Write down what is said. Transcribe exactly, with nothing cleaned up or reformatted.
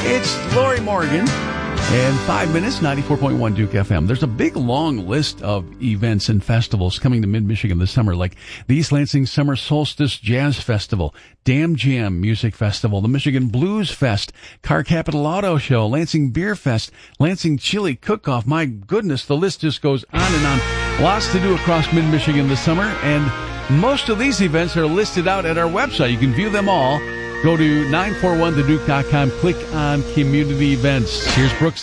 It's Lori Morgan. And five minutes, ninety-four point one Duke F M. There's a big, long list of events and festivals coming to Mid-Michigan this summer, like the East Lansing Summer Solstice Jazz Festival, Dam Jam Music Festival, the Michigan Blues Fest, Car Capital Auto Show, Lansing Beer Fest, Lansing Chili Cook-Off. My goodness, the list just goes on and on. Lots to do across Mid-Michigan this summer, and most of these events are listed out at our website. You can view them all. Go to nine four one the duke dot com, click on Community Events. Here's Brooks.